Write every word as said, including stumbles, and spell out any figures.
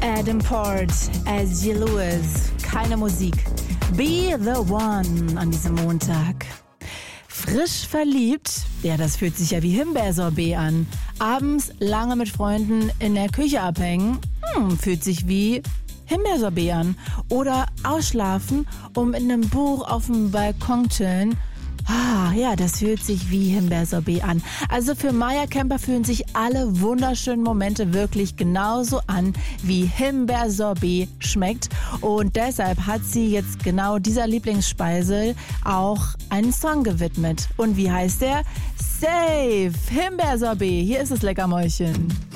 Adam Port, As G. Lewis, keine Musik. Be the One an diesem Montag. Frisch verliebt, ja, das fühlt sich ja wie Himbeersorbet an. Abends lange mit Freunden in der Küche abhängen, hm, fühlt sich wie Himbeersorbet an. Oder ausschlafen, um in einem Buch auf dem Balkon chillen. Ah, ja, das fühlt sich wie Himbeersorbet an. Also für Maya Kemper fühlen sich alle wunderschönen Momente wirklich genauso an, wie Himbeersorbet schmeckt. Und deshalb hat sie jetzt genau dieser Lieblingsspeise auch einen Song gewidmet. Und wie heißt der? Safe! Himbeersorbet. Hier ist es Leckermäulchen.